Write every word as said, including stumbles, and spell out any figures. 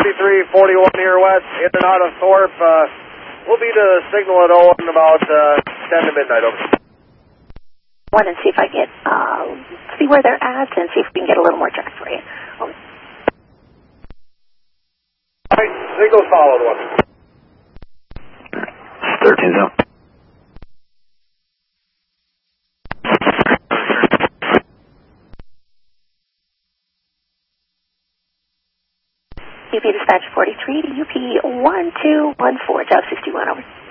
forty-three forty-one here west, in and out of Thorpe. Uh, we'll be to signal at Owen about uh, ten to midnight. Over. One and see if I get, uh, see where they're at and see if we can get a little more track for you. Over. All right, signal solid one. thirteen zone. U P dispatch forty-three to U P one two one four, job sixty-one, over.